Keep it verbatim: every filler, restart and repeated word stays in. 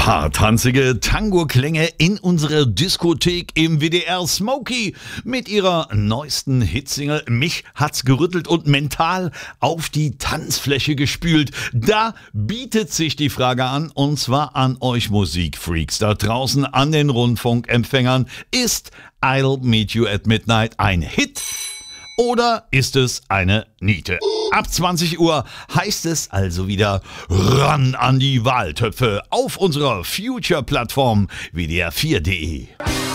Hartanzige Tango-Klänge in unserer Diskothek im W D R Smokey mit ihrer neuesten Hitsingle Mich hat's gerüttelt und mental auf die Tanzfläche gespült. Da bietet sich die Frage an, und zwar an euch Musikfreaks da draußen an den Rundfunkempfängern. Ist I'll Meet You at Midnight ein Hit? Oder ist es eine Niete? Ab zwanzig Uhr heißt es also wieder ran an die Wahltöpfe auf unserer Future-Plattform W D R vier punkt de.